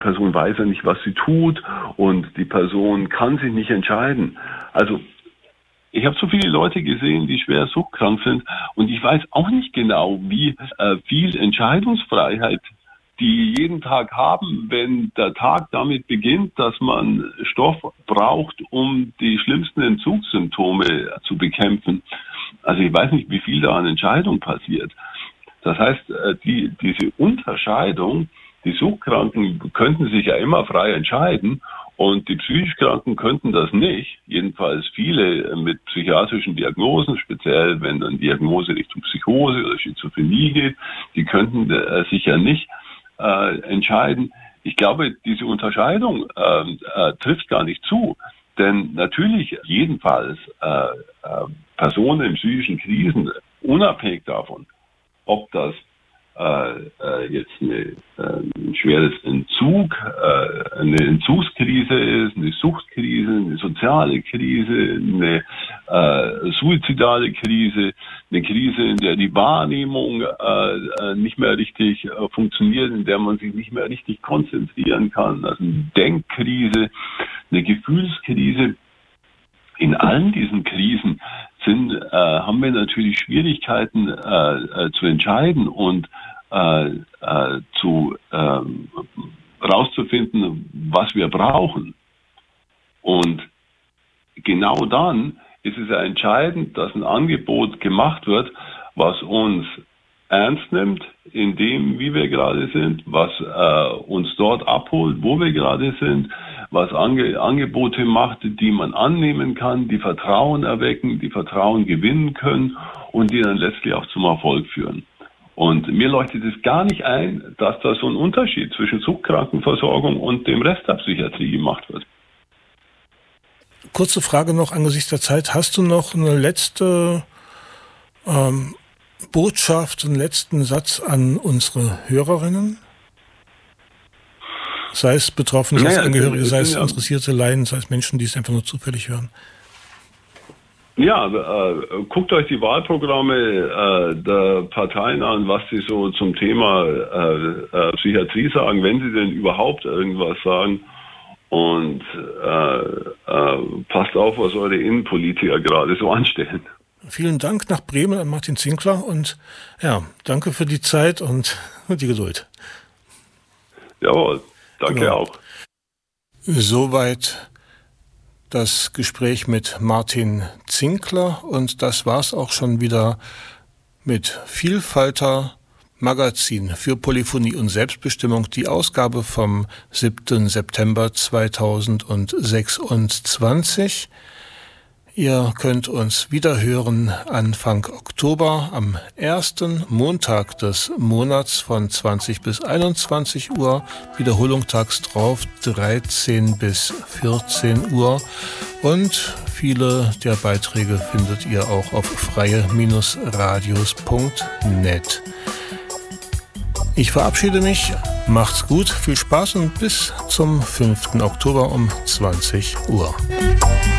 Person weiß ja nicht, was sie tut und die Person kann sich nicht entscheiden. Also ich habe so viele Leute gesehen, die schwer suchtkrank sind und ich weiß auch nicht genau, wie viel Entscheidungsfreiheit die jeden Tag haben, wenn der Tag damit beginnt, dass man Stoff braucht, um die schlimmsten Entzugssymptome zu bekämpfen. Also ich weiß nicht, wie viel da an Entscheidung passiert. Das heißt, diese Unterscheidung, die Suchtkranken könnten sich ja immer frei entscheiden und die psychisch Kranken könnten das nicht. Jedenfalls viele mit psychiatrischen Diagnosen, speziell wenn dann Diagnose Richtung Psychose oder Schizophrenie geht, die könnten sich ja nicht entscheiden. Ich glaube, diese Unterscheidung trifft gar nicht zu. Denn natürlich jedenfalls Personen in psychischen Krisen, unabhängig davon, ob das jetzt ein schweres eine Entzugskrise ist, eine Suchtkrise, eine soziale Krise, eine suizidale Krise, eine Krise, in der die Wahrnehmung nicht mehr richtig funktioniert, in der man sich nicht mehr richtig konzentrieren kann, also eine Denkkrise, eine Gefühlskrise. In allen diesen Krisen haben wir natürlich Schwierigkeiten zu entscheiden und rauszufinden, was wir brauchen. Und genau dann ist es ja entscheidend, dass ein Angebot gemacht wird, was uns ernst nimmt, in dem, wie wir gerade sind, was uns dort abholt, wo wir gerade sind, was Angebote macht, die man annehmen kann, die Vertrauen erwecken, die Vertrauen gewinnen können und die dann letztlich auch zum Erfolg führen. Und mir leuchtet es gar nicht ein, dass da so ein Unterschied zwischen Suchtkrankenversorgung und dem Rest der Psychiatrie gemacht wird. Kurze Frage noch angesichts der Zeit. Hast du noch eine letzte Botschaft, einen letzten Satz an unsere Hörerinnen? Sei es Betroffene, sei es Angehörige, sei es interessierte Laien, sei es Menschen, die es einfach nur zufällig hören. Ja, guckt euch die Wahlprogramme der Parteien an, was sie so zum Thema Psychiatrie sagen, wenn sie denn überhaupt irgendwas sagen. Und passt auf, was eure Innenpolitiker gerade so anstellen. Vielen Dank nach Bremen an Martin Zinkler und ja, danke für die Zeit und die Geduld. Jawohl, danke auch. Soweit das Gespräch mit Martin Zinkler und das war's auch schon wieder mit Vielfalter Magazin für Polyphonie und Selbstbestimmung, die Ausgabe vom 7. September 2026. Ihr könnt uns wieder hören Anfang Oktober am 1. Montag des Monats von 20 bis 21 Uhr. Wiederholung tags drauf 13 bis 14 Uhr. Und viele der Beiträge findet ihr auch auf freie-radios.net. Ich verabschiede mich. Macht's gut, viel Spaß und bis zum 5. Oktober um 20 Uhr.